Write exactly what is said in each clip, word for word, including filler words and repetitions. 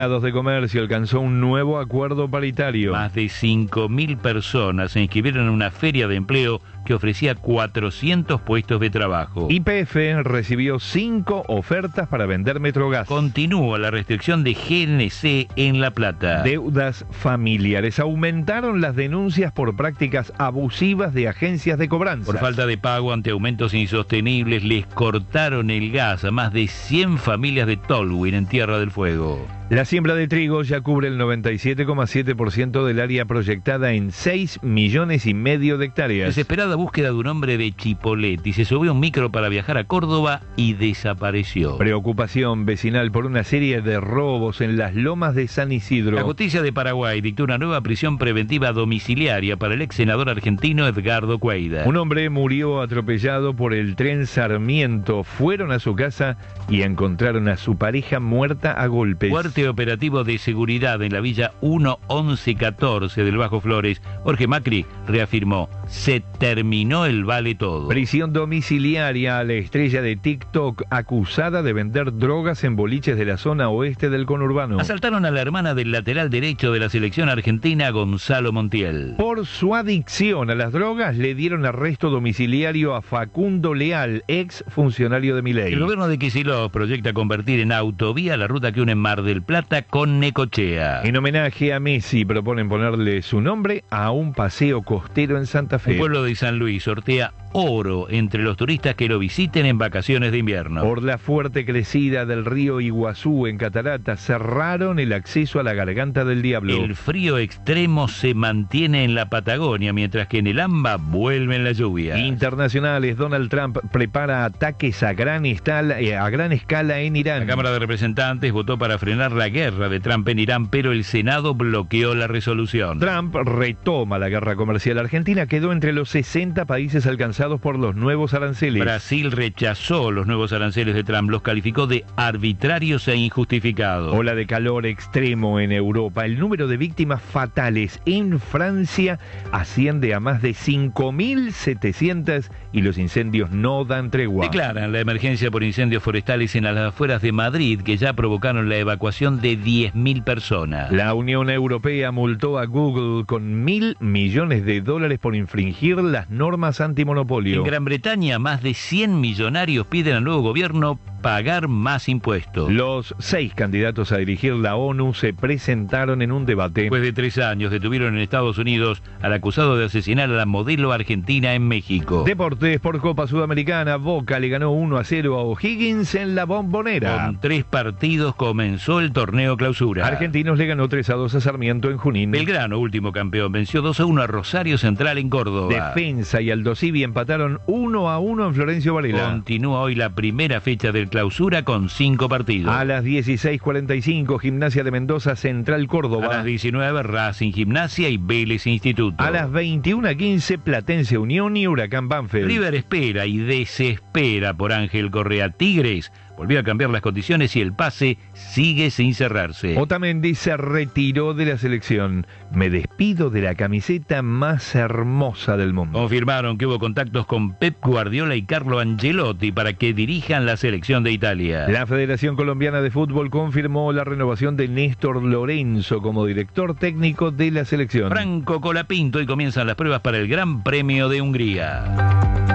de Comercio alcanzó un nuevo acuerdo paritario. Más de cinco mil personas se inscribieron en una feria de empleo que ofrecía cuatrocientos puestos de trabajo. Y P F recibió cinco ofertas para vender Metrogas. Continúa la restricción de G N C en La Plata. Deudas familiares. Aumentaron las denuncias por prácticas abusivas de agencias de cobranza. Por falta de pago ante aumentos insostenibles, les cortaron el gas a más de cien familias de Tolwyn en Tierra del Fuego. La siembra de trigo ya cubre el noventa y siete coma siete por ciento del área proyectada en seis millones y medio de hectáreas. Desesperada búsqueda de un hombre de Chipoleti. Se subió a un micro para viajar a Córdoba y desapareció. Preocupación vecinal por una serie de robos en las lomas de San Isidro. La justicia de Paraguay dictó una nueva prisión preventiva domiciliaria para el ex senador argentino Edgardo Cueida. Un hombre murió atropellado por el tren Sarmiento. Fueron a su casa y encontraron a su pareja muerta a golpes. Fuerte operativo de seguridad en la villa uno once catorce del Bajo Flores. Jorge Macri reafirmó: se terminó el vale todo. Prisión domiciliaria a la estrella de TikTok acusada de vender drogas en boliches de la zona oeste del conurbano. Asaltaron a la hermana del lateral derecho de la selección argentina, Gonzalo Montiel. Por su adicción a las drogas le dieron arresto domiciliario a Facundo Leal, ex funcionario de Milei. El gobierno de Kicillof proyecta convertir en autovía la ruta que une Mar del Plata con Necochea. En homenaje a Messi proponen ponerle su nombre a un paseo costero en Santa Fe. El pueblo de San Luis sortea oro entre los turistas que lo visiten en vacaciones de invierno. Por la fuerte crecida del río Iguazú en Cataratas cerraron el acceso a la Garganta del Diablo. El frío extremo se mantiene en la Patagonia, mientras que en el AMBA vuelven las lluvias. Internacionales. Donald Trump prepara ataques a gran escala, a gran escala en Irán. La Cámara de Representantes votó para frenar la guerra de Trump en Irán, pero el Senado bloqueó la resolución. Trump retoma la guerra comercial. Argentina quedó entre los sesenta países alcanzados por los nuevos aranceles. Brasil rechazó los nuevos aranceles de Trump, los calificó de arbitrarios e injustificados. Ola de calor extremo en Europa. El número de víctimas fatales en Francia asciende a más de cinco mil setecientas y los incendios no dan tregua. Declaran la emergencia por incendios forestales en las afueras de Madrid, que ya provocaron la evacuación de diez mil personas. La Unión Europea multó a Google con mil millones de dólares por infringir las normas antimonopolio. En Gran Bretaña, más de cien millonarios piden al nuevo gobierno pagar más impuestos. Los seis candidatos a dirigir la ONU se presentaron en un debate. Después de tres años detuvieron en Estados Unidos al acusado de asesinar a la modelo argentina en México. Deportes por Copa Sudamericana. Boca le ganó uno a cero a O'Higgins en la Bombonera. Con tres partidos comenzó el torneo clausura. Argentinos le ganó tres a dos a Sarmiento en Junín. Belgrano, último campeón, venció dos a uno a Rosario Central en Córdoba. Defensa y Aldo Civi empataron uno a uno en Florencio Varela. Continúa hoy la primera fecha del clausura con cinco partidos. A las dieciséis cuarenta y cinco, Gimnasia de Mendoza, Central Córdoba. A las diecinueve, Racing Gimnasia y Vélez Instituto. A las veintiuna quince, Platense Unión y Huracán Banfield. River espera y desespera por Ángel Correa. Tigres volvió a cambiar las condiciones y el pase sigue sin cerrarse. Otamendi se retiró de la selección. Me despido de la camiseta más hermosa del mundo. Confirmaron que hubo contactos con Pep Guardiola y Carlo Ancelotti para que dirijan la selección de Italia. La Federación Colombiana de Fútbol confirmó la renovación de Néstor Lorenzo como director técnico de la selección. Franco Colapinto, y comienzan las pruebas para el Gran Premio de Hungría.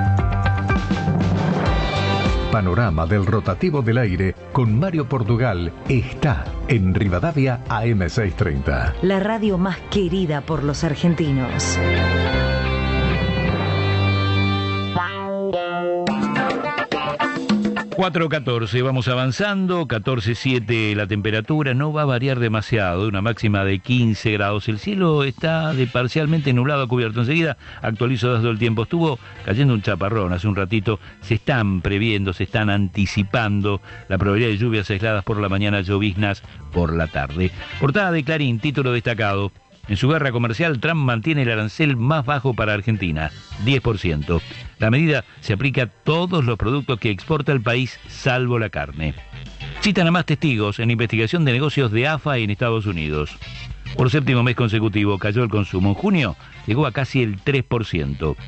Panorama del rotativo del aire con Mario Portugal está en Rivadavia A M seiscientos treinta. La radio más querida por los argentinos. cuatro catorce, vamos avanzando, catorce siete la temperatura, no va a variar demasiado, una máxima de quince grados. El cielo está de parcialmente nublado a cubierto. Enseguida actualizo todo el tiempo. Estuvo cayendo un chaparrón hace un ratito. Se están previendo, se están anticipando la probabilidad de lluvias aisladas por la mañana, lloviznas por la tarde. Portada de Clarín, título destacado: en su guerra comercial, Trump mantiene el arancel más bajo para Argentina, diez por ciento. La medida se aplica a todos los productos que exporta el país, salvo la carne. Citan a más testigos en investigación de negocios de A F A en Estados Unidos. Por séptimo mes consecutivo cayó el consumo. En junio llegó a casi el tres por ciento.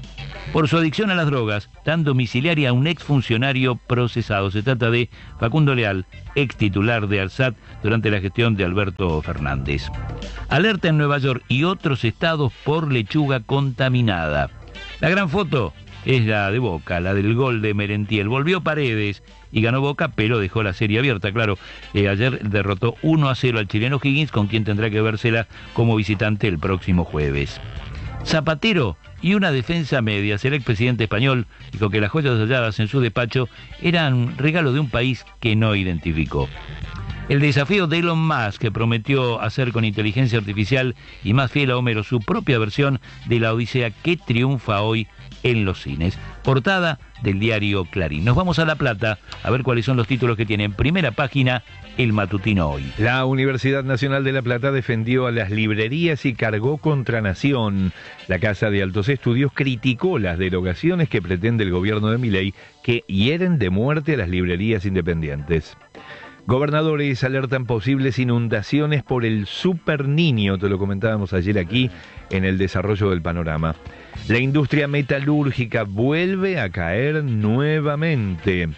por su adicción a las drogas, tan domiciliaria a un exfuncionario procesado. Se trata de Facundo Leal, ex titular de ARSAT durante la gestión de Alberto Fernández. Alerta en Nueva York y otros estados por lechuga contaminada. La gran foto es la de Boca, la del gol de Merentiel. Volvió Paredes y ganó Boca, pero dejó la serie abierta, claro. Eh, ayer derrotó uno a cero al chileno Higgins, con quien tendrá que vérsela como visitante el próximo jueves. Zapatero y una defensa media. El expresidente español dijo que las joyas halladas en su despacho eran regalo de un país que no identificó. El desafío de Elon Musk, que prometió hacer con inteligencia artificial y más fiel a Homero su propia versión de la Odisea, que triunfa hoy en los cines. Portada del diario Clarín. Nos vamos a La Plata a ver cuáles son los títulos que tiene en primera página el matutino hoy. La Universidad Nacional de La Plata defendió a las librerías y cargó contra Nación. La Casa de Altos Estudios criticó las derogaciones que pretende el gobierno de Milei, que hieren de muerte a las librerías independientes. Gobernadores alertan posibles inundaciones por el Super Niño, te lo comentábamos ayer aquí en el desarrollo del panorama. La industria metalúrgica vuelve a caer nuevamente.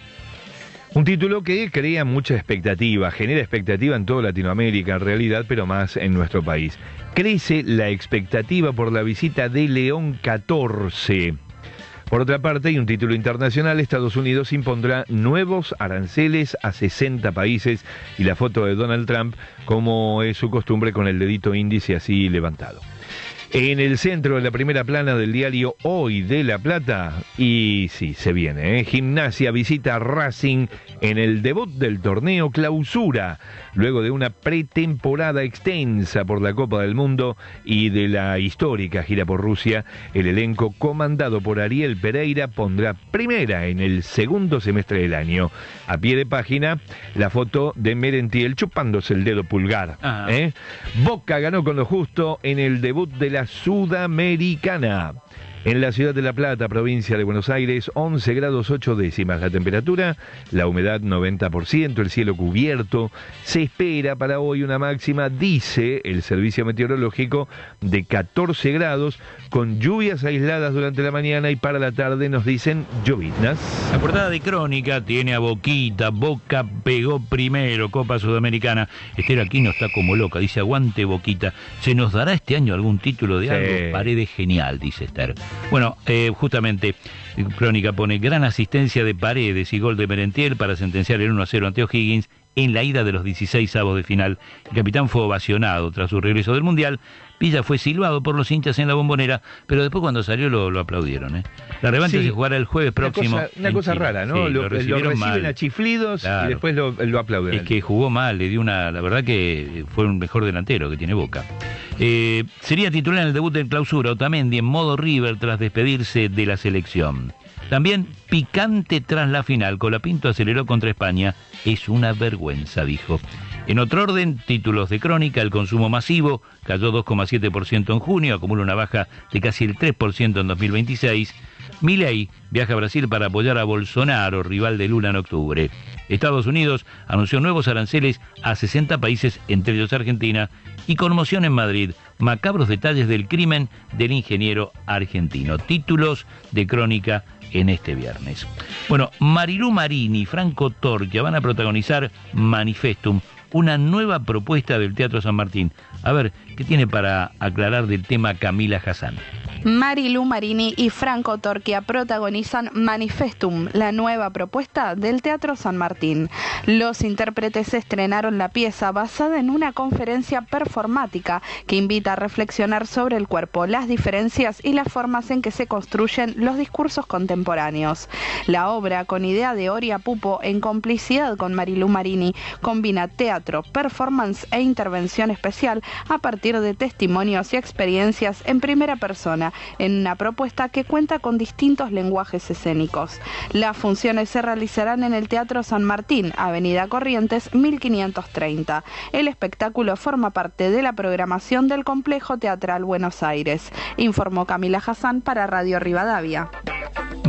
Un título que crea mucha expectativa, genera expectativa en toda Latinoamérica en realidad, pero más en nuestro país. Crece la expectativa por la visita de León catorce. Por otra parte, hay un título internacional: Estados Unidos impondrá nuevos aranceles a sesenta países, y la foto de Donald Trump, como es su costumbre, con el dedito índice así levantado. En el centro de la primera plana del diario Hoy de La Plata, y sí, se viene, ¿eh? Gimnasia visita a Racing en el debut del torneo Clausura, luego de una pretemporada extensa por la Copa del Mundo y de la histórica gira por Rusia. El elenco, comandado por Ariel Pereira, pondrá primera en el segundo semestre del año. A pie de página, la foto de Merentiel chupándose el dedo pulgar. ¿eh? Boca ganó con lo justo en el debut de la Sudamericana. En la ciudad de La Plata, provincia de Buenos Aires, once grados ocho décimas la temperatura, la humedad noventa por ciento, el cielo cubierto. Se espera para hoy una máxima, dice el servicio meteorológico, de catorce grados, con lluvias aisladas durante la mañana, y para la tarde nos dicen lloviznas. La portada de Crónica tiene a Boquita. Boca pegó primero, Copa Sudamericana. Esther Aquino está como loca, dice aguante Boquita. ¿Se nos dará este año algún título de Sí. algo? Paredes genial, dice Esther. Bueno, eh, justamente Crónica pone gran asistencia de Paredes y gol de Merentiel para sentenciar el uno a cero ante O'Higgins en la ida de los dieciséis avos de final. El capitán fue ovacionado tras su regreso del Mundial. Villa fue silbado por los hinchas en la Bombonera, pero después cuando salió lo, lo aplaudieron. ¿eh? La revancha Sí, se jugará el jueves próximo. Una cosa, una cosa rara, ¿no? Sí, lo, lo recibieron lo reciben mal. a chiflidos, Claro. y después lo, lo aplauden. Es que jugó mal, le dio una... La verdad que fue un mejor delantero que tiene Boca. Eh, sería titular en el debut del Clausura Otamendi en modo River tras despedirse de la selección. También picante tras la final. Colapinto aceleró contra España. Es una vergüenza, dijo. En otro orden, títulos de Crónica: el consumo masivo cayó dos coma siete por ciento en junio, acumula una baja de casi el tres por ciento en dos mil veintiséis. Milei viaja a Brasil para apoyar a Bolsonaro, rival de Lula en octubre. Estados Unidos anunció nuevos aranceles a sesenta países, entre ellos Argentina, y conmoción en Madrid. Macabros detalles del crimen del ingeniero argentino. Títulos de Crónica en este viernes. Bueno, Marilú Marini y Franco Torquia van a protagonizar Manifestum, una nueva propuesta del Teatro San Martín. A ver, ¿qué tiene para aclarar del tema Camila Hassan? Marilú Marini y Franco Torquia protagonizan Manifestum, la nueva propuesta del Teatro San Martín. Los intérpretes estrenaron la pieza basada en una conferencia performática que invita a reflexionar sobre el cuerpo, las diferencias y las formas en que se construyen los discursos contemporáneos. La obra, con idea de Oria Pupo en complicidad con Marilú Marini, combina teatro, performance e intervención especial a partir de testimonios y experiencias en primera persona, en una propuesta que cuenta con distintos lenguajes escénicos. Las funciones se realizarán en el Teatro San Martín, Avenida Corrientes mil quinientos treinta. El espectáculo forma parte de la programación del Complejo Teatral Buenos Aires, informó Camila Hassan para Radio Rivadavia.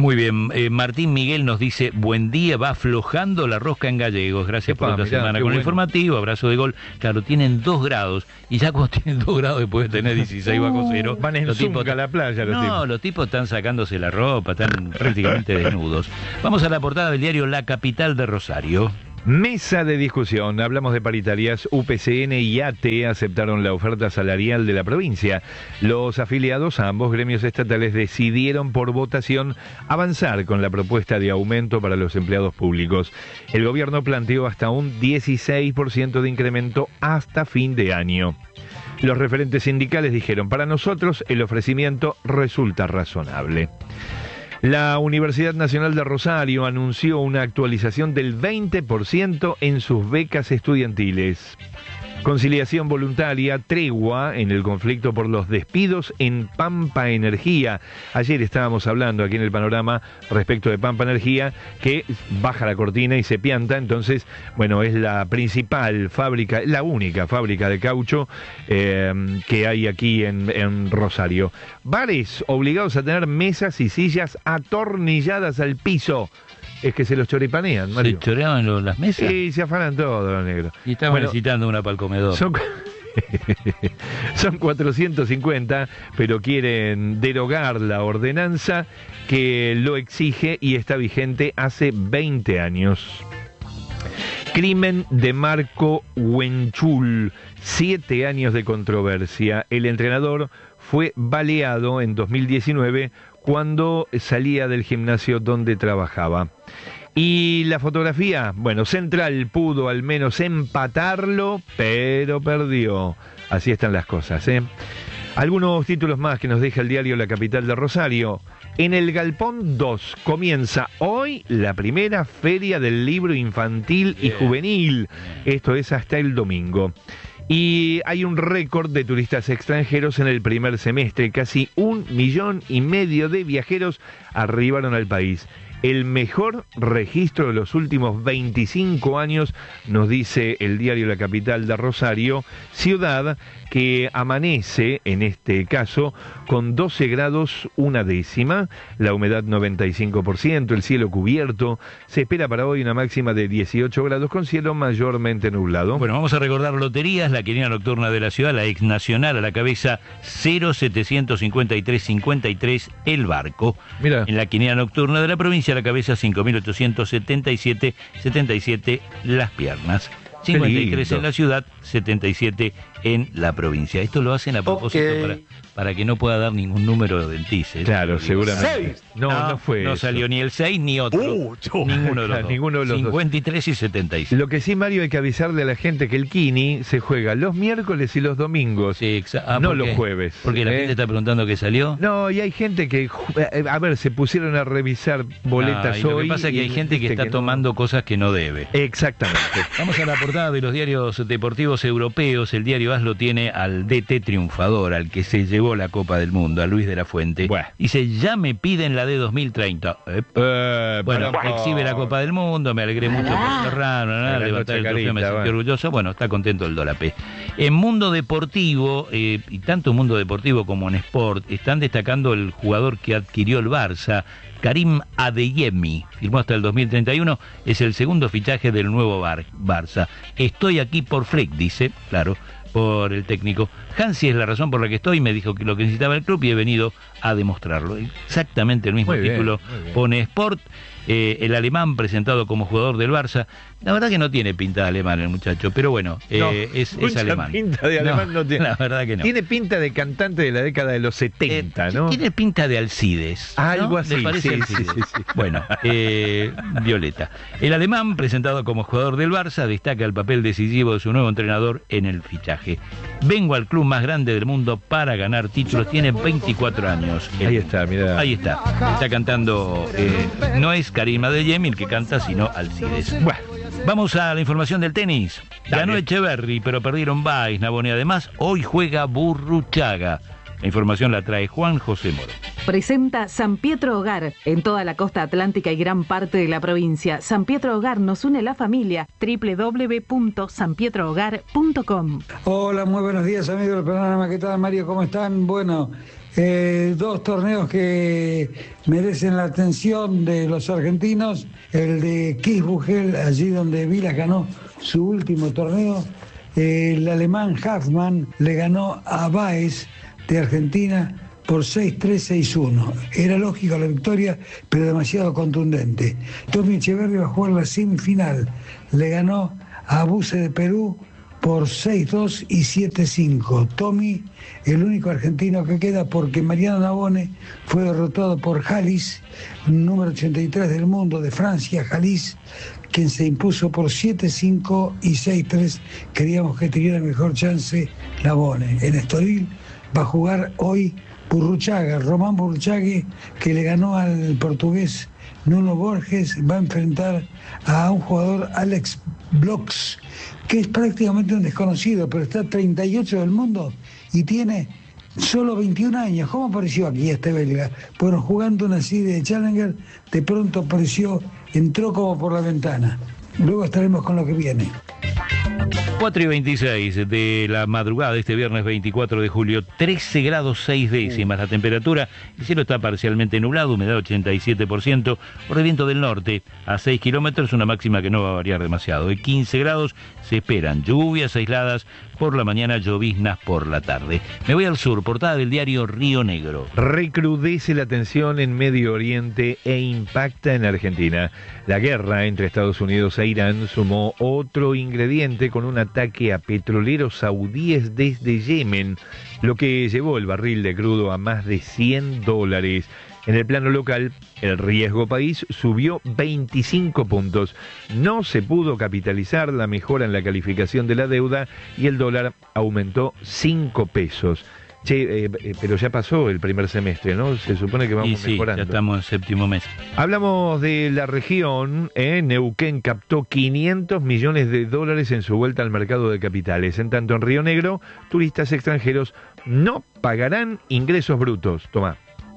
Muy bien, eh, Martín Miguel nos dice, buen día, va aflojando la rosca en Gallegos, gracias Epa, por esta mirá, semana qué con el bueno. informativo, abrazo de gol. Claro, tienen dos grados, y ya cuando tienen dos grados después de tener dieciséis bajo cero, Van en los tipos zunca a la playa los no, tipos. los tipos están sacándose la ropa, están prácticamente desnudos. Vamos a la portada del diario La Capital de Rosario. Mesa de discusión. Hablamos de paritarias. U P C N y A T E aceptaron la oferta salarial de la provincia. Los afiliados a ambos gremios estatales decidieron por votación avanzar con la propuesta de aumento para los empleados públicos. El gobierno planteó hasta un dieciséis por ciento de incremento hasta fin de año. Los referentes sindicales dijeron, para nosotros el ofrecimiento resulta razonable. La Universidad Nacional de Rosario anunció una actualización del veinte por ciento en sus becas estudiantiles. Conciliación voluntaria, tregua en el conflicto por los despidos en Pampa Energía. Ayer estábamos hablando aquí en el panorama respecto de Pampa Energía, que baja la cortina y se pianta. Entonces, bueno, es la principal fábrica, la única fábrica de caucho eh, que hay aquí en, en Rosario. Bares obligados a tener mesas y sillas atornilladas al piso. Es que se los choripanean, Mario. ¿Se choreaban los- las mesas? Sí, se afanan todo, los negros. Y estaban Bueno, necesitando una para el comedor. son, son cuatrocientos cincuenta, pero quieren derogar la ordenanza que lo exige y está vigente hace veinte años. Crimen de Marco Huenchul, siete años de controversia. El entrenador fue baleado en dos mil diecinueve cuando salía del gimnasio donde trabajaba. Y la fotografía, bueno, Central pudo al menos empatarlo, pero perdió. Así están las cosas, ¿eh? Algunos títulos más que nos deja el diario La Capital de Rosario. En el Galpón dos comienza hoy la primera feria del libro infantil y juvenil. Esto es hasta el domingo. Y hay un récord de turistas extranjeros en el primer semestre. Casi un millón y medio de viajeros arribaron al país. El mejor registro de los últimos veinticinco años, nos dice el diario La Capital de Rosario, ciudad que amanece, en este caso, con doce grados una décima, la humedad noventa y cinco por ciento, el cielo cubierto. Se espera para hoy una máxima de dieciocho grados con cielo mayormente nublado. Bueno, vamos a recordar loterías, la quiniela nocturna de la ciudad, la ex nacional a la cabeza, cero setecientos cincuenta y tres cincuenta y tres, el barco. Mira. En la quiniela nocturna de la provincia a la cabeza, cinco mil ochocientos setenta y siete setenta y siete, las piernas. cincuenta y tres lindo. en la ciudad, setenta y siete en la provincia. Esto lo hacen a propósito Ok. para, para que no pueda dar ningún número de dentices. Claro, Digo, seguramente. Seis. No, no, fue No eso. salió ni el seis ni otro. Uh, yo- ninguno de los dos. Ninguno de los dos. cincuenta y tres y setenta y seis. Lo que sí, Mario, hay que avisarle a la gente que el Kini se juega los miércoles y los domingos, Sí, exa- ah, no ¿por los qué? jueves. Porque la ¿eh? gente está preguntando qué salió. No, y hay gente que, ju- eh, a ver, se pusieron a revisar boletas Ah, y lo hoy. que pasa es que hay y gente que viste está no- tomando cosas que no debe. Exactamente. Vamos a la portada de los diarios deportivos europeos. El diario AS lo tiene al D T triunfador, al que se llevó la Copa del Mundo, a Luis de la Fuente. Bueno. Dice, ya me piden la de dos mil treinta. Eh, Eh, Bueno, para- exhibe la Copa del Mundo, me alegré mucho por cerrar, La levantar el noche trofeo, me carita, sentí bueno. orgulloso. Bueno, está contento el Dolapé. En mundo deportivo, eh, y tanto en mundo deportivo como en sport, están destacando el jugador que adquirió el Barça, Karim Adeyemi, firmó hasta el dos mil treinta y uno, es el segundo fichaje del nuevo Bar- Barça. Estoy aquí por Flick, dice, claro, por el técnico. Hansi es la razón por la que estoy, me dijo que lo que necesitaba el club y he venido a demostrarlo. Exactamente el mismo Muy bien, título muy bien. pone Sport. Eh, el alemán presentado como jugador del Barça, la verdad que no tiene pinta de alemán el muchacho, pero bueno, eh, No, es, es mucha alemán. pinta de alemán no tiene. La verdad que no. Tiene pinta de cantante de la década de los setenta, Eh, ¿no? Tiene pinta de Alcides. ¿no? Algo ¿Le así, parece sí, Alcides? sí, sí, sí. Bueno, eh, Violeta. El alemán, presentado como jugador del Barça, destaca el papel decisivo de su nuevo entrenador en el fichaje. Vengo al club más grande del mundo para ganar títulos. Tiene veinticuatro años. Ahí está, mirá. Ahí está. Está cantando, eh, no es Karim Adeyemi el que canta, sino Alcides. Bueno. Vamos a la información del tenis. Ganó Dale. Echeverry, pero perdieron Baez, Nabón y además hoy juega Burruchaga. La información la trae Juan José Moro. Presenta San Pietro Hogar en toda la costa atlántica y gran parte de la provincia. San Pietro Hogar nos une la familia. doble u doble u doble u punto san pietro hogar punto com. Hola, muy buenos días amigos del programa. ¿Qué tal, Mario? ¿Cómo están? Bueno, Eh, dos torneos que merecen la atención de los argentinos, el de Kitzbühel, allí donde Vilas ganó su último torneo, eh, el alemán Hafmann le ganó a Baez de Argentina por seis tres, seis uno. Era lógica la victoria, pero demasiado contundente. Tommy Echeverri va a jugar la semifinal, le ganó a Buse de Perú por seis dos y siete cinco. Tommy, el único argentino que queda, porque Mariano Navone fue derrotado por Halis, número ochenta y tres del mundo de Francia, Halis, quien se impuso por siete cinco y seis tres. Queríamos que tuviera mejor chance Navone. En Estoril va a jugar hoy Burruchaga, Román Burruchaga, que le ganó al portugués Nuno Borges, va a enfrentar a un jugador, Alex Bloks, que es prácticamente un desconocido, pero está treinta y ocho del mundo y tiene solo veintiún años. ¿Cómo apareció aquí este belga? Bueno, jugando una serie de Challenger, de pronto apareció, entró como por la ventana. Luego estaremos con lo que viene. cuatro y veintiséis de la madrugada de este viernes veinticuatro de julio, trece grados seis décimas la temperatura, el cielo está parcialmente nublado, humedad ochenta y siete por ciento, por el viento del norte a seis kilómetros, una máxima que no va a variar demasiado. De quince grados se esperan lluvias aisladas por la mañana, lloviznas por la tarde. Me voy al sur, portada del diario Río Negro. Recrudece la tensión en Medio Oriente e impacta en Argentina. La guerra entre Estados Unidos e Irán sumó otro ingrediente con un ataque a petroleros saudíes desde Yemen, lo que llevó el barril de crudo a más de cien dólares. En el plano local, el riesgo país subió veinticinco puntos. No se pudo capitalizar la mejora en la calificación de la deuda y el dólar aumentó cinco pesos. Che, eh, eh, pero ya pasó el primer semestre, ¿no? Se supone que vamos y sí, mejorando. Ya estamos en séptimo mes. Hablamos de la región. ¿eh? Neuquén captó quinientos millones de dólares en su vuelta al mercado de capitales. En tanto, en Río Negro, turistas extranjeros no pagarán ingresos brutos. Tomá.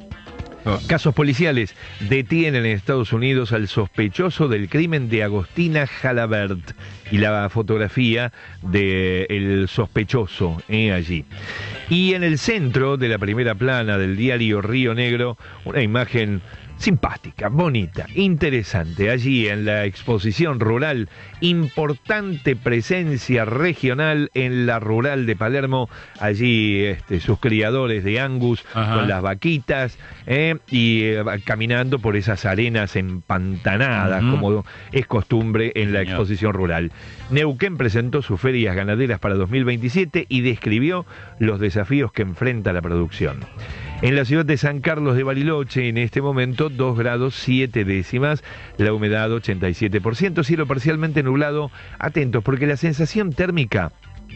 Oh. Casos policiales detienen en Estados Unidos al sospechoso del crimen de Agostina Jalabert y la fotografía del sospechoso eh, allí. Y en el centro de la primera plana del diario Río Negro, una imagen simpática, bonita, interesante. Allí en la exposición rural, importante presencia regional en la rural de Palermo. Allí este, sus criadores de Angus, ajá, con las vaquitas eh, y eh, caminando por esas arenas empantanadas, uh-huh, como es costumbre en la exposición rural. Neuquén presentó sus ferias ganaderas para dos mil veintisiete y describió los desafíos que enfrenta la producción. En la ciudad de San Carlos de Bariloche, en este momento, dos grados siete décimas, la humedad ochenta y siete por ciento, cielo parcialmente nublado. Atentos, porque la sensación térmica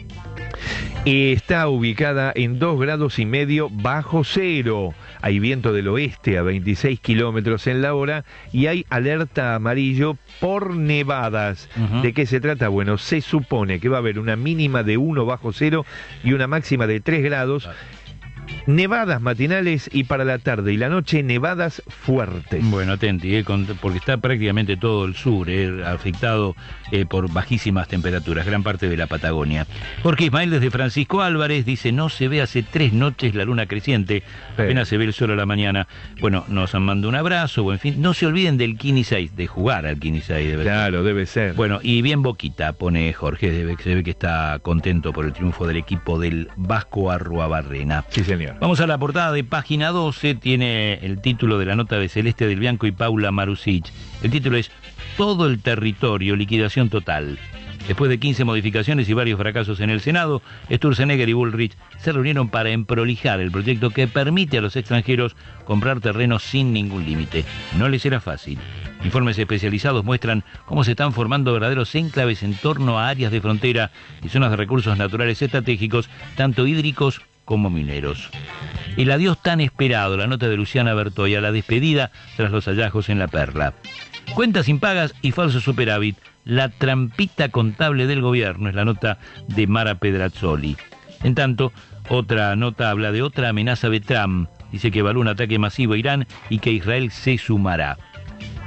está ubicada en dos grados y medio bajo cero. Hay viento del oeste a veintiséis kilómetros en la hora y hay alerta amarillo por nevadas. Uh-huh. ¿De qué se trata? Bueno, se supone que va a haber una mínima de uno bajo cero y una máxima de tres grados. Uh-huh. Nevadas matinales y para la tarde y la noche nevadas fuertes. Bueno, atenti, eh, con, porque está prácticamente todo el sur eh, afectado eh, por bajísimas temperaturas, gran parte de la Patagonia. Jorge Ismael desde Francisco Álvarez dice, no se ve hace tres noches la luna creciente, sí, apenas se ve el sol a la mañana. Bueno, nos mandó un abrazo, o en fin, no se olviden del Kini seis, de jugar al Kini seis. Debe claro, ser. debe ser. Bueno, y bien boquita, pone Jorge, debe, se ve que está contento por el triunfo del equipo del Vasco Arruabarrena. Sí, señor. Vamos a la portada de página doce, tiene el título de la nota de Celeste del Bianco y Paula Marusic. El título es Todo el territorio, liquidación total. Después de quince modificaciones y varios fracasos en el Senado, Sturzenegger y Bullrich se reunieron para emprolijar el proyecto que permite a los extranjeros comprar terrenos sin ningún límite. No les era fácil. Informes especializados muestran cómo se están formando verdaderos enclaves en torno a áreas de frontera y zonas de recursos naturales estratégicos, tanto hídricos como mineros. El adiós tan esperado, la nota de Luciana Bertoya, la despedida tras los hallazgos en La Perla. Cuentas impagas y falso superávit, la trampita contable del gobierno, es la nota de Mara Pedrazzoli. En tanto, otra nota habla de otra amenaza de Trump, dice que evalúa un ataque masivo a Irán y que Israel se sumará.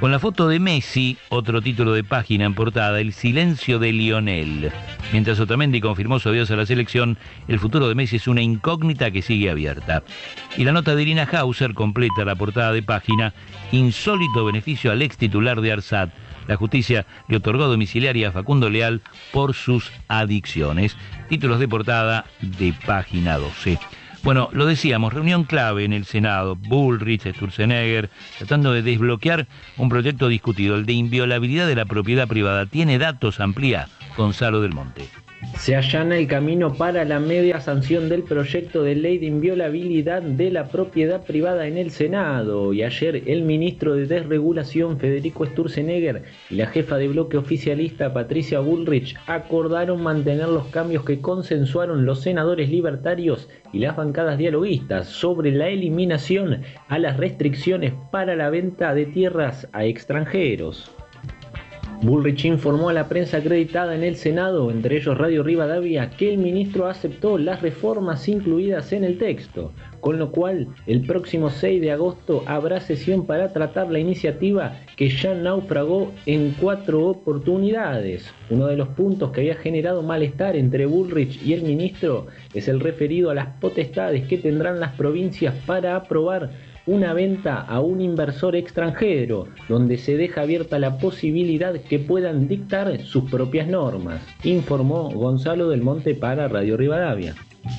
Con la foto de Messi, otro título de página en portada, el silencio de Lionel. Mientras Otamendi confirmó su adiós a la selección, el futuro de Messi es una incógnita que sigue abierta. Y la nota de Irina Hauser completa la portada de página, insólito beneficio al ex titular de Arsat. La justicia le otorgó domiciliaria a Facundo Leal por sus adicciones. Títulos de portada de página doce. Bueno, lo decíamos, reunión clave en el Senado, Bullrich, Sturzenegger, tratando de desbloquear un proyecto discutido, el de inviolabilidad de la propiedad privada. Tiene datos, amplía Gonzalo del Monte. Se allana el camino para la media sanción del proyecto de ley de inviolabilidad de la propiedad privada en el Senado. Y ayer el ministro de Desregulación, Federico Sturzenegger, y la jefa de bloque oficialista, Patricia Bullrich, acordaron mantener los cambios que consensuaron los senadores libertarios y las bancadas dialoguistas sobre la eliminación a las restricciones para la venta de tierras a extranjeros. Bullrich informó a la prensa acreditada en el Senado, entre ellos Radio Rivadavia, que el ministro aceptó las reformas incluidas en el texto, con lo cual el próximo seis de agosto habrá sesión para tratar la iniciativa que ya naufragó en cuatro oportunidades. Uno de los puntos que había generado malestar entre Bullrich y el ministro es el referido a las potestades que tendrán las provincias para aprobar una venta a un inversor extranjero, donde se deja abierta la posibilidad que puedan dictar sus propias normas, informó Gonzalo del Monte para Radio Rivadavia.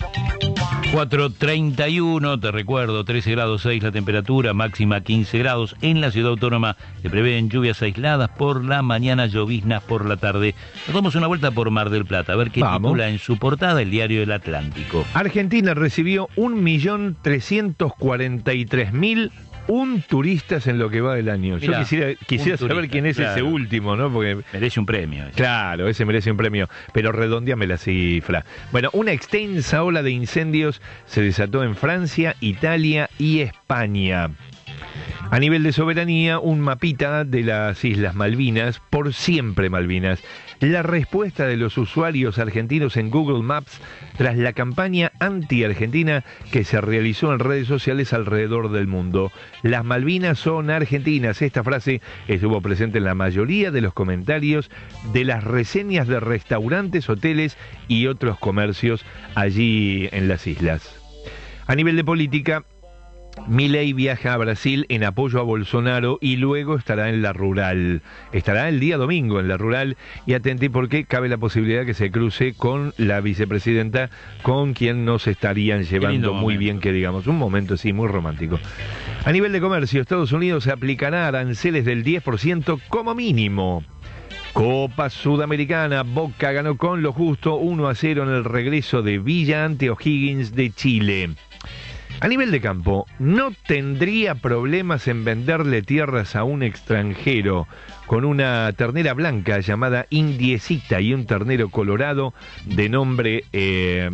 cuatro treinta y uno, te recuerdo, trece grados seis la temperatura, máxima quince grados. En la ciudad autónoma se prevén lluvias aisladas por la mañana, lloviznas por la tarde. Nos damos una vuelta por Mar del Plata, a ver qué Vamos. titula en su portada el diario El Atlántico. Argentina recibió un millón trescientos cuarenta y tres mil un turistas en lo que va del año. Mirá, yo quisiera, quisiera saber turista, quién es claro. ese último, ¿no? Porque merece un premio. Ese. Claro, ese merece un premio, pero redondeame la cifra. Bueno, una extensa ola de incendios se desató en Francia, Italia y España. A nivel de soberanía, un mapita de las Islas Malvinas, por siempre Malvinas. La respuesta de los usuarios argentinos en Google Maps tras la campaña anti-argentina que se realizó en redes sociales alrededor del mundo. Las Malvinas son argentinas. Esta frase estuvo presente en la mayoría de los comentarios de las reseñas de restaurantes, hoteles y otros comercios allí en las islas. A nivel de política, Milei viaja a Brasil en apoyo a Bolsonaro y luego estará en la rural. Estará el día domingo en la rural y atente porque cabe la posibilidad que se cruce con la vicepresidenta, con quien nos estarían llevando muy bien, que digamos. Un momento, sí, muy romántico. A nivel de comercio, Estados Unidos aplicará aranceles del diez por ciento como mínimo. Copa Sudamericana, Boca ganó con lo justo uno a cero en el regreso de Villa ante O'Higgins de Chile. A nivel de campo, no tendría problemas en venderle tierras a un extranjero con una ternera blanca llamada Indiecita y un ternero colorado de nombre... Eh,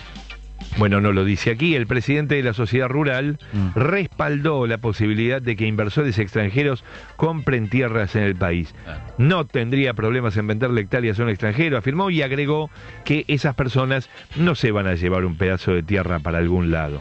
Bueno, no lo dice aquí. El presidente de la sociedad rural mm. respaldó la posibilidad de que inversores extranjeros compren tierras en el país. No tendría problemas en venderle hectáreas a un extranjero, afirmó, y agregó que esas personas no se van a llevar un pedazo de tierra para algún lado.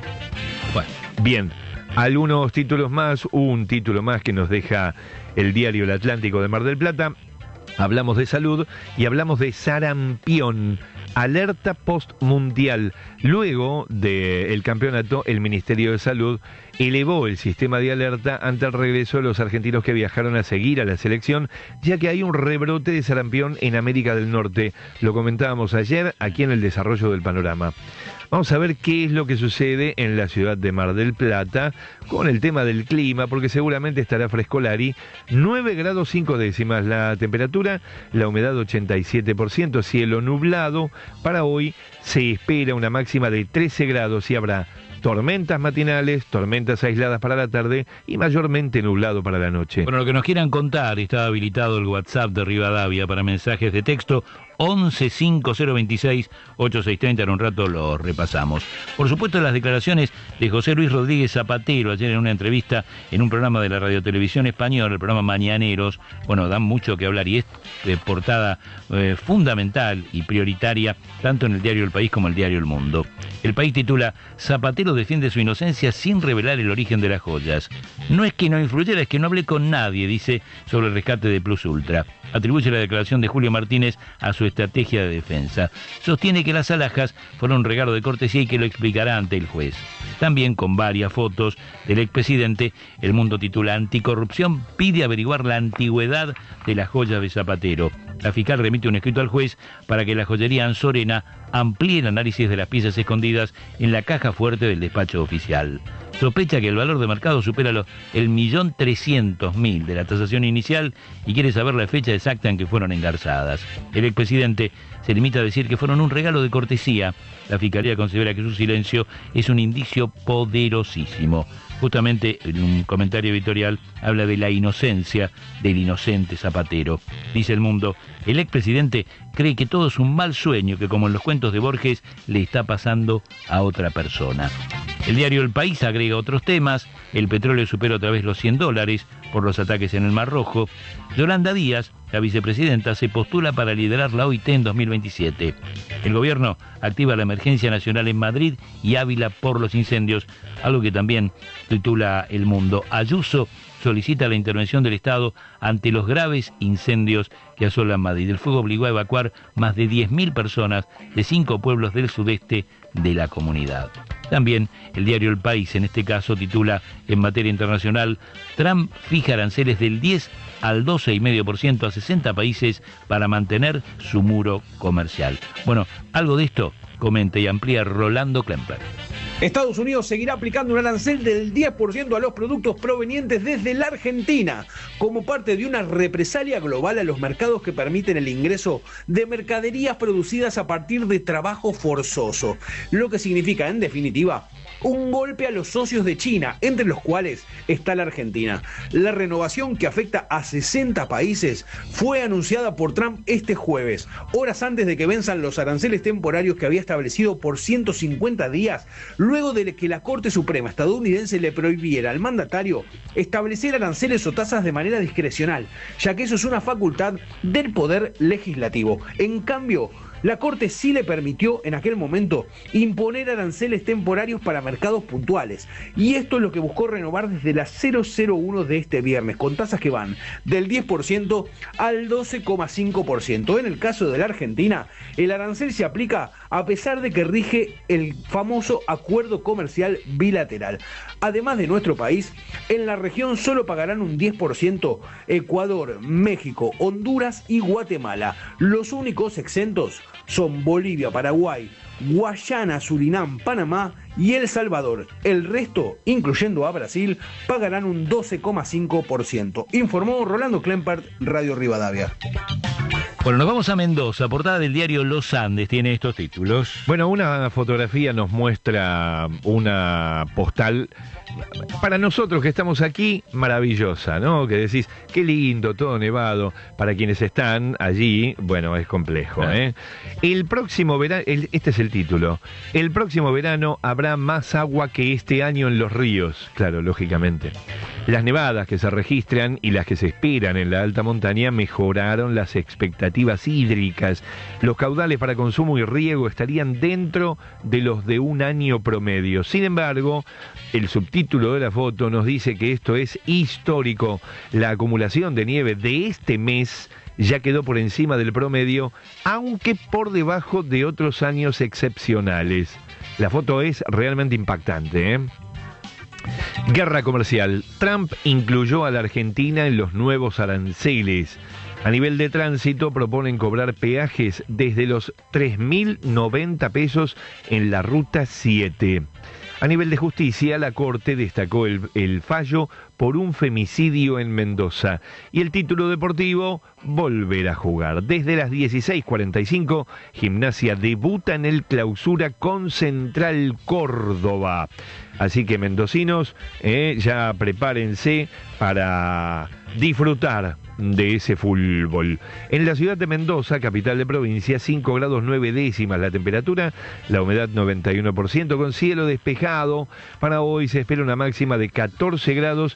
Bueno, bien, algunos títulos más, un título más que nos deja el diario El Atlántico de Mar del Plata. Hablamos de salud y hablamos de sarampión. Alerta postmundial. Luego del campeonato, el Ministerio de Salud elevó el sistema de alerta ante el regreso de los argentinos que viajaron a seguir a la selección, ya que hay un rebrote de sarampión en América del Norte. Lo comentábamos ayer aquí en el desarrollo del panorama. Vamos a ver qué es lo que sucede en la ciudad de Mar del Plata con el tema del clima, porque seguramente estará frescolari. nueve grados cinco décimas la temperatura, la humedad ochenta y siete por ciento, cielo nublado. Para hoy se espera una máxima de trece grados y habrá tormentas matinales, tormentas aisladas para la tarde y mayormente nublado para la noche. Bueno, lo que nos quieran contar, está habilitado el WhatsApp de Rivadavia para mensajes de texto once cinco cero veintiséis ochenta y seis treinta. En un rato lo repasamos. Por supuesto, las declaraciones de José Luis Rodríguez Zapatero ayer en una entrevista en un programa de la Radiotelevisión Española, el programa Mañaneros, bueno, dan mucho que hablar y es de portada eh, fundamental y prioritaria tanto en el diario El País como en el diario El Mundo. El País titula: Zapatero defiende su inocencia sin revelar el origen de las joyas. No es que no influyera, es que no hablé con nadie, dice sobre el rescate de Plus Ultra. Atribuye la declaración de Julio Martínez a su estrategia de defensa. Sostiene que las alhajas fueron un regalo de cortesía y que lo explicará ante el juez. También con varias fotos del expresidente, El Mundo titula: Anticorrupción pide averiguar la antigüedad de las joyas de Zapatero. La fiscal remite un escrito al juez para que la joyería Anzorena amplíe el análisis de las piezas escondidas en la caja fuerte del despacho oficial. Sospecha que el valor de mercado supera los, el millón trescientos mil de la tasación inicial y quiere saber la fecha exacta en que fueron engarzadas. El expresidente se limita a decir que fueron un regalo de cortesía. La Fiscalía considera que su silencio es un indicio poderosísimo. Justamente en un comentario editorial habla de la inocencia del inocente Zapatero. Dice El Mundo: el expresidente cree que todo es un mal sueño que, como en los cuentos de Borges, le está pasando a otra persona. El diario El País agrega otros temas. El petróleo supera otra vez los cien dólares por los ataques en el Mar Rojo. Yolanda Díaz, la vicepresidenta, se postula para liderar la O I T en dos mil veintisiete. El gobierno activa la emergencia nacional en Madrid y Ávila por los incendios, algo que también titula El Mundo. Ayuso solicita la intervención del Estado ante los graves incendios que asolan Madrid. El fuego obligó a evacuar más de diez mil personas de cinco pueblos del sudeste de la comunidad. También el diario El País, en este caso, titula en materia internacional: Trump fija aranceles del diez al doce coma cinco por ciento a sesenta países para mantener su muro comercial. Bueno, algo de esto comenta y amplía Rolando Klemper. Estados Unidos seguirá aplicando un arancel del diez por ciento a los productos provenientes desde la Argentina, como parte de una represalia global a los mercados que permiten el ingreso de mercaderías producidas a partir de trabajo forzoso, lo que significa, en definitiva, un golpe a los socios de China, entre los cuales está la Argentina. La renovación, que afecta a sesenta países, fue anunciada por Trump este jueves, horas antes de que venzan los aranceles temporarios que había establecido por ciento cincuenta días, luego de que la Corte Suprema estadounidense le prohibiera al mandatario establecer aranceles o tasas de manera discrecional, ya que eso es una facultad del Poder Legislativo. En cambio, la Corte sí le permitió en aquel momento imponer aranceles temporarios para mercados puntuales, y esto es lo que buscó renovar desde las cero cero uno de este viernes, con tasas que van del diez por ciento al doce coma cinco por ciento. En el caso de la Argentina, el arancel se aplica a pesar de que rige el famoso acuerdo comercial bilateral. Además de nuestro país, en la región solo pagarán un diez por ciento Ecuador, México, Honduras y Guatemala. Los únicos exentos son Bolivia, Paraguay, Guayana, Surinam, Panamá y El Salvador. El resto, incluyendo a Brasil, pagarán un doce coma cinco por ciento. Informó Rolando Klempert, Radio Rivadavia. Bueno, nos vamos a Mendoza. Portada del diario Los Andes tiene estos títulos. Bueno, una fotografía nos muestra una postal, para nosotros que estamos aquí, maravillosa, ¿no? Que decís, qué lindo, todo nevado. Para quienes están allí, bueno, es complejo, ¿eh? El próximo verano, el, este es el título, el próximo verano habrá más agua que este año en los ríos. Claro, lógicamente. Las nevadas que se registran y las que se esperan en la alta montaña mejoraron las expectativas hídricas. Los caudales para consumo y riego estarían dentro de los de un año promedio. Sin embargo, el subtítulo de la foto nos dice que esto es histórico. La acumulación de nieve de este mes ya quedó por encima del promedio, aunque por debajo de otros años excepcionales. La foto es realmente impactante, ¿eh? Guerra comercial. Trump incluyó a la Argentina en los nuevos aranceles. A nivel de tránsito proponen cobrar peajes desde los tres mil noventa pesos en la ruta siete. A nivel de justicia, la Corte destacó el, el fallo por un femicidio en Mendoza. Y el título deportivo, volver a jugar. Desde las dieciséis cuarenta y cinco, Gimnasia debuta en el Clausura con Central Córdoba. Así que, mendocinos, eh, ya prepárense para disfrutar de ese fútbol. En la ciudad de Mendoza, capital de provincia, cinco grados nueve décimas la temperatura, la humedad noventa y uno por ciento, con cielo despejado. Para hoy se espera una máxima de catorce grados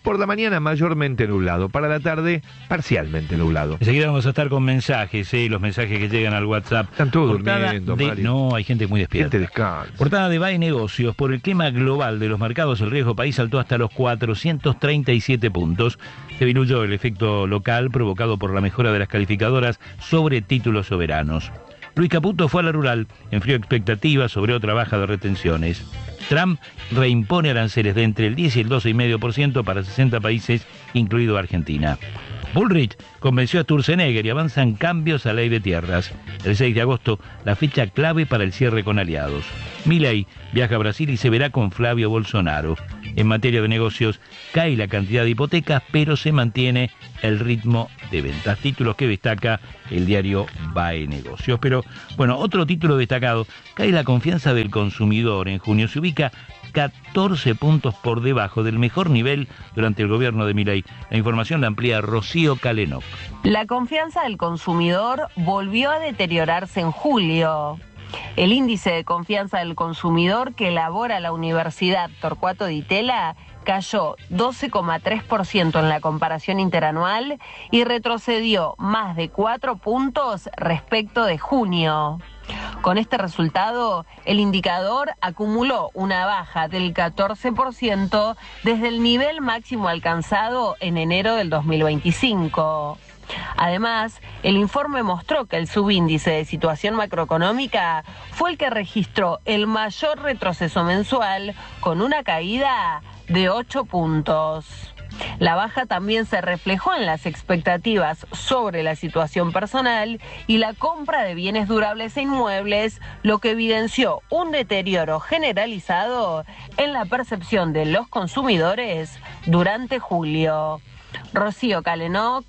Por la mañana mayormente nublado, para la tarde parcialmente nublado. Enseguida vamos a estar con mensajes, ¿eh? Los mensajes que llegan al WhatsApp. Están todos Portada durmiendo, de... Mario. No, hay gente muy despierta. Gente descansa. Portada de B A E Negocios. Por el clima global de los mercados, el riesgo país saltó hasta los cuatrocientos treinta y siete puntos. Se diluyó el efecto local provocado por la mejora de las calificadoras sobre títulos soberanos. Luis Caputo fue a la rural, enfrió expectativas sobre otra baja de retenciones. Trump reimpone aranceles de entre el diez y el doce coma cinco por ciento para sesenta países, incluido Argentina. Bullrich convenció a Sturzenegger y avanzan cambios a ley de tierras. El seis de agosto, la fecha clave para el cierre con aliados. Milei viaja a Brasil y se verá con Flavio Bolsonaro. En materia de negocios, cae la cantidad de hipotecas, pero se mantiene el ritmo de ventas. Títulos que destaca el diario B A E Negocios. Pero, bueno, otro título destacado, cae la confianza del consumidor. En junio se ubica catorce puntos por debajo del mejor nivel durante el gobierno de Milei. La información la amplía Rocío Calenoc. La confianza del consumidor volvió a deteriorarse en julio. El índice de confianza del consumidor que elabora la Universidad Torcuato Di Tella cayó doce coma tres por ciento en la comparación interanual y retrocedió más de cuatro puntos respecto de junio. Con este resultado, el indicador acumuló una baja del catorce por ciento desde el nivel máximo alcanzado en enero del dos mil veinticinco. Además, el informe mostró que el subíndice de situación macroeconómica fue el que registró el mayor retroceso mensual, con una caída de ocho puntos. La baja también se reflejó en las expectativas sobre la situación personal y la compra de bienes durables e inmuebles, lo que evidenció un deterioro generalizado en la percepción de los consumidores durante julio. Rocío Calenoc,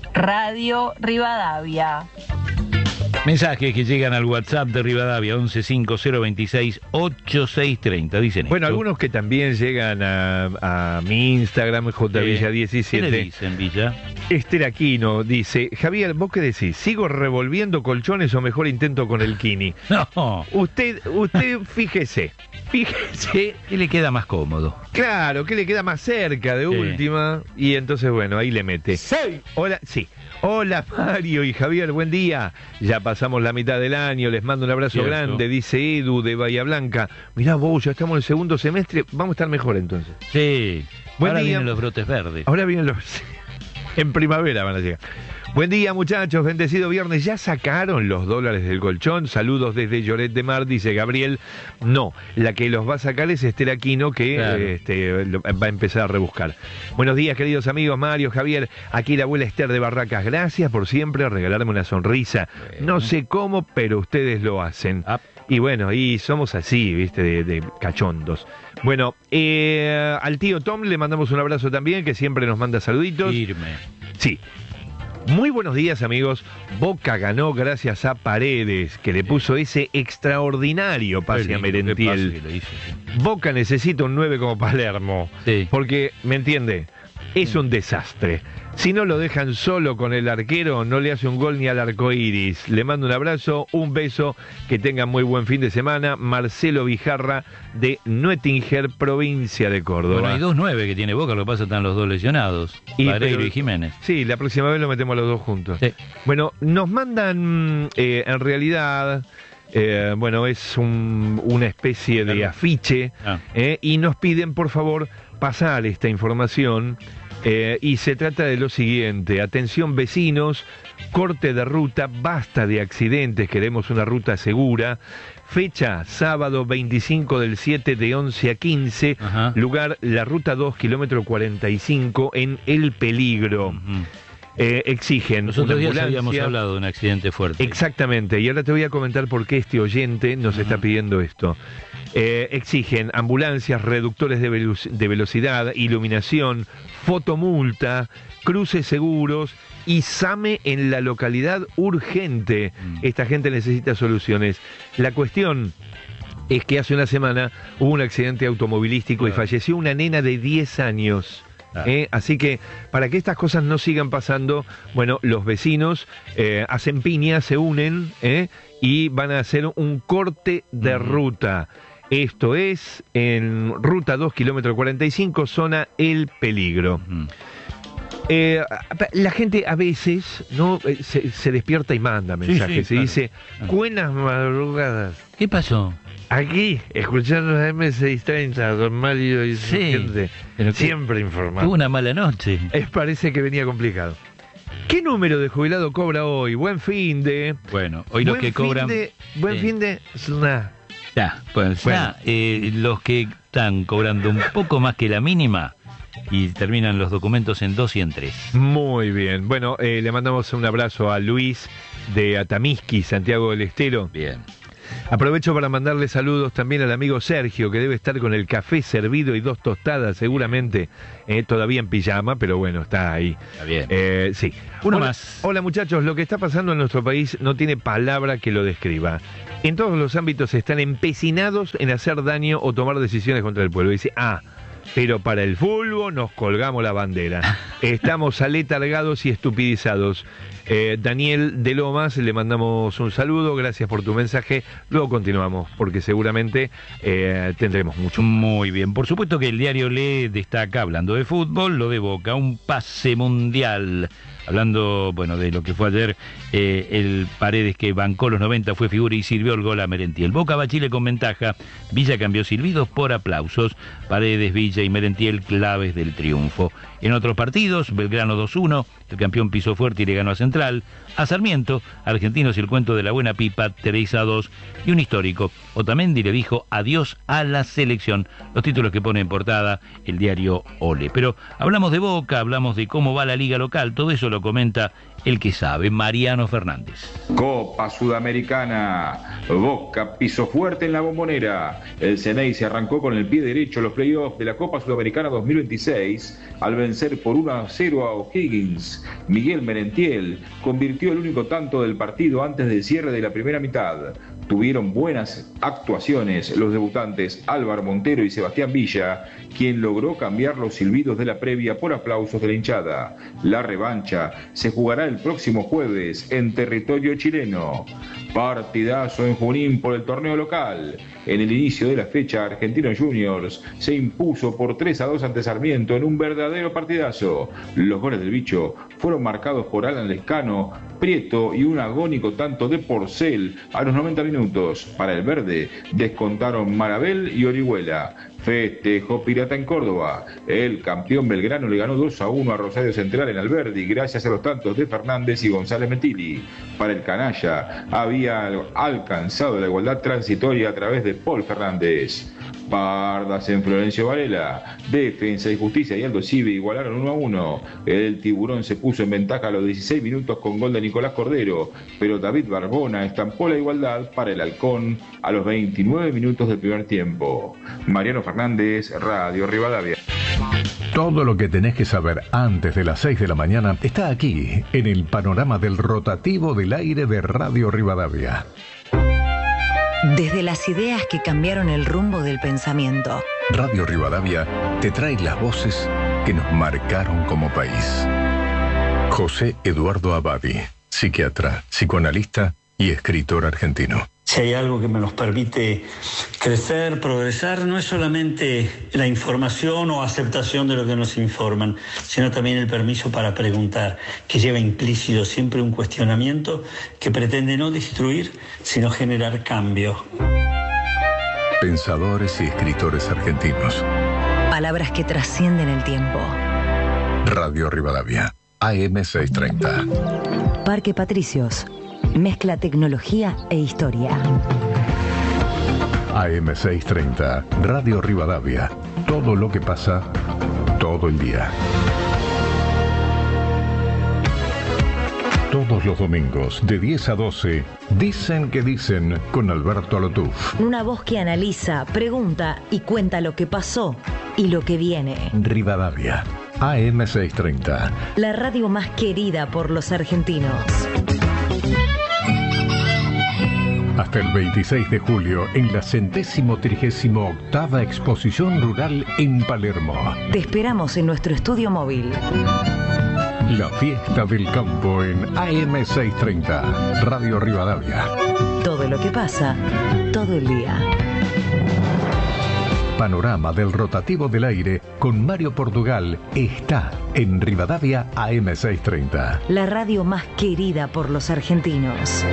Radio Rivadavia. Mensajes que llegan al WhatsApp de Rivadavia, once cinco cero veintiséis ochenta y seis treinta, dicen Bueno, esto. algunos que también llegan a, a mi Instagram, J Villa diecisiete. ¿Qué le dicen, Villa? Esther Aquino dice, Javier, ¿vos qué decís? ¿Sigo revolviendo colchones o mejor intento con el Kini? No. Usted, usted fíjese, fíjese. ¿Qué le queda más cómodo? Claro, ¿qué le queda más cerca de Sí. última? Y entonces, bueno, ahí le mete. Sí. Hola, sí. Hola Mario y Javier, buen día. Ya pasamos la mitad del año, les mando un abrazo Cierto. grande, dice Edu de Bahía Blanca. Mirá vos, ya estamos en el segundo semestre, vamos a estar mejor entonces. Sí. Buen Ahora día. vienen los brotes verdes. Ahora vienen los... en primavera van a llegar. Buen día muchachos, bendecido viernes. ¿Ya sacaron los dólares del colchón? Saludos desde Lloret de Mar, dice Gabriel. No, la que los va a sacar es Esther Aquino, que Claro. eh, este, lo- va a empezar a rebuscar. Buenos días queridos amigos, Mario, Javier. Aquí la abuela Esther de Barracas. Gracias por siempre regalarme una sonrisa. No sé cómo, pero ustedes lo hacen. Ah. Y bueno, y somos así, viste, de, de cachondos. Bueno, eh, al tío Tom le mandamos un abrazo también, que siempre nos manda saluditos. Firme. Sí. Muy buenos días amigos, Boca ganó gracias a Paredes, que le puso ese extraordinario pase Qué a lindo, qué Merentiel. pase que le hizo, sí. Boca necesita un nueve como Palermo, Sí. porque, ¿me entiende? Es un desastre. Si no lo dejan solo con el arquero, no le hace un gol ni al arco iris. Le mando un abrazo, un beso, que tengan muy buen fin de semana. Marcelo Vijarra de Nuettinger, provincia de Córdoba. Bueno, hay dos nueve que tiene Boca, lo que pasa están los dos lesionados. Y, Vareiro pero- y Jiménez. Sí, la próxima vez lo metemos a los dos juntos. Sí. Bueno, nos mandan, eh, en realidad, eh, bueno, es un- una especie de Claro. afiche, Ah. eh, y nos piden, por favor, pasar esta información, eh, y se trata de lo siguiente. Atención vecinos, corte de ruta, basta de accidentes, queremos una ruta segura. Fecha, sábado veinticinco del siete de once a quince, Ajá. lugar, la ruta dos, kilómetro cuarenta y cinco, en El Peligro. Ujú. Eh, exigen Los otros una días ambulancia. habíamos hablado de un accidente fuerte. Exactamente, y ahora te voy a comentar por qué este oyente nos está pidiendo esto. Eh, exigen ambulancias, reductores de, velo- de velocidad, iluminación, fotomulta, cruces seguros y SAME en la localidad urgente. Mm. Esta gente necesita soluciones. La cuestión es que hace una semana hubo un accidente automovilístico y Claro. falleció una nena de diez años. Claro. ¿eh? Así que para que estas cosas no sigan pasando, bueno, los vecinos eh, hacen piña, se unen, ¿eh? Y van a hacer un corte de Ujú. ruta. Esto es en Ruta dos, kilómetro cuarenta y cinco, zona El Peligro. Uh-huh. Eh, la gente a veces no se, se despierta y manda mensajes. Sí, sí, se claro. dice, buenas madrugadas. ¿Qué pasó? Aquí, escuchando a eme seiscientos treinta, don Mario y su sí, gente, siempre informado. Tuvo una mala noche. Es, parece que venía complicado. ¿Qué número de jubilado cobra hoy? Buen fin de... Bueno, hoy los que cobran... De, buen eh. fin de... Nah. Ya, pues bueno. ya, eh, los que están cobrando un poco más que la mínima y terminan los documentos en dos y en tres. Muy bien. Bueno, eh, le mandamos un abrazo a Luis de Atamisqui, Santiago del Estero. Bien. Aprovecho para mandarle saludos también al amigo Sergio, que debe estar con el café servido y dos tostadas, seguramente, eh, todavía en pijama, pero bueno, está ahí. Está bien. Eh, sí. Uno hola, más. Hola muchachos, lo que está pasando en nuestro país no tiene palabra que lo describa. En todos los ámbitos están empecinados en hacer daño o tomar decisiones contra el pueblo. Dice, ah, pero para el fútbol nos colgamos la bandera. Estamos aletargados y estupidizados. Eh, Daniel de Lomas, le mandamos un saludo, gracias por tu mensaje. Luego continuamos, porque seguramente eh, tendremos mucho. Muy bien, por supuesto que el diario Le destaca, hablando de fútbol, lo de Boca, un pase mundial. Hablando, bueno, de lo que fue ayer, eh, el Paredes que bancó los noventa fue figura y sirvió el gol a Merentiel. Boca va a Chile con ventaja, Villa cambió silbidos por aplausos, Paredes, Villa y Merentiel claves del triunfo. En otros partidos, Belgrano dos uno, el campeón pisó fuerte y le ganó a Central. A Sarmiento, Argentinos y el cuento de la buena pipa, tres a dos. Y un histórico, Otamendi le dijo adiós a la selección. Los títulos que pone en portada el diario Ole. Pero hablamos de Boca, hablamos de cómo va la liga local, todo eso lo comenta el que sabe, Mariano Fernández. Copa Sudamericana, Boca pisó fuerte en la Bombonera. El Ceney se arrancó con el pie derecho los playoffs de la Copa Sudamericana dos mil veintiséis al vencer por uno a cero a O'Higgins. Miguel Merentiel convirtió el único tanto del partido antes del cierre de la primera mitad. Tuvieron buenas actuaciones los debutantes Álvaro Montero y Sebastián Villa, quien logró cambiar los silbidos de la previa por aplausos de la hinchada. La revancha se jugará el próximo jueves en territorio chileno. Partidazo en Junín por el torneo local. En el inicio de la fecha, Argentinos Juniors se impuso por tres a dos ante Sarmiento en un verdadero partidazo. Los goles del bicho fueron marcados por Alan Lescano, Prieto y un agónico tanto de Porcel a los noventa minutos. Para el verde descontaron Marabel y Orihuela. Festejo Pirata en Córdoba. El campeón Belgrano le ganó dos a uno a Rosario Central en Alberdi gracias a los tantos de Fernández y González Metilli. Para el canalla había alcanzado la igualdad transitoria a través de Paul Fernández. Pardas en Florencio Varela. Defensa y Justicia y Aldo Civi igualaron uno a uno. El Tiburón se puso en ventaja a los dieciséis minutos con gol de Nicolás Cordero, pero David Barbona estampó la igualdad para el Halcón a los veintinueve minutos del primer tiempo. Mariano Fernández, Radio Rivadavia. Todo lo que tenés que saber antes de las seis de la mañana está aquí, en el panorama del rotativo del aire de Radio Rivadavia. Desde las ideas que cambiaron el rumbo del pensamiento. Radio Rivadavia te trae las voces que nos marcaron como país. José Eduardo Abadi, psiquiatra, psicoanalista y escritor argentino. Si hay algo que me nos permite crecer, progresar, no es solamente la información o aceptación de lo que nos informan, sino también el permiso para preguntar, que lleva implícito siempre un cuestionamiento que pretende no destruir, sino generar cambio. Pensadores y escritores argentinos. Palabras que trascienden el tiempo. Radio Rivadavia, A M seiscientos treinta. Parque Patricios. Mezcla tecnología e historia. A M seiscientos treinta, Radio Rivadavia. Todo lo que pasa, todo el día. Todos los domingos, de diez a doce, Dicen que Dicen, con Alberto Alotuf. Una voz que analiza, pregunta y cuenta lo que pasó y lo que viene. Rivadavia, A M seiscientos treinta. La radio más querida por los argentinos. Hasta el veintiséis de julio en la centésimo trigésimo octava exposición rural en Palermo. Te esperamos en nuestro estudio móvil. La fiesta del campo en A M seiscientos treinta, Radio Rivadavia. Todo lo que pasa, todo el día. panorama del rotativo del aire con Mario Portugal está en Rivadavia A M seiscientos treinta. La radio más querida por los argentinos.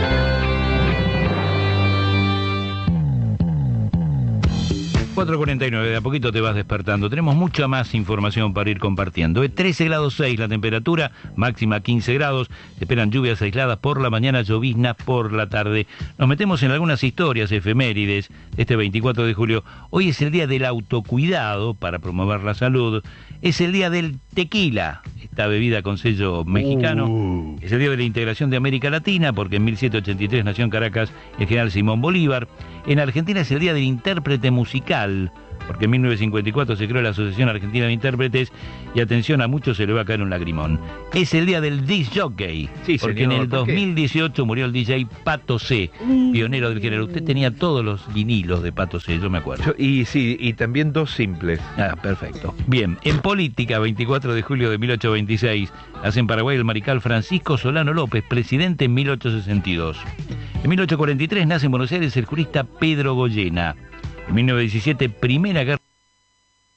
cuatro cuarenta y nueve, de a poquito te vas despertando. Tenemos mucha más información para ir compartiendo. Es trece grados seis la temperatura, máxima quince grados. Se esperan lluvias aisladas por la mañana, lloviznas por la tarde. Nos metemos en algunas historias efemérides este veinticuatro de julio. Hoy es el día del autocuidado para promover la salud. Es el día del tequila, esta bebida con sello mexicano. Uh. Es el día de la integración de América Latina, porque en mil setecientos ochenta y tres nació en Caracas el general Simón Bolívar. En Argentina es el día del intérprete musical, porque en mil novecientos cincuenta y cuatro se creó la Asociación Argentina de Intérpretes, y atención, a muchos se le va a caer un lagrimón. Es el día del disc jockey, sí, porque señor, en el dos mil dieciocho murió el D J Pato C, pionero del género. Usted tenía todos los vinilos de Pato C, yo me acuerdo. Yo, y sí, y también dos simples. Ah, perfecto. Bien, en política, veinticuatro de julio de mil ochocientos veintiséis, nace en Paraguay el mariscal Francisco Solano López, presidente en mil ochocientos sesenta y dos. En mil ochocientos cuarenta y tres nace en Buenos Aires el jurista Pedro Goyena. En mil novecientos diecisiete, Primera Guerra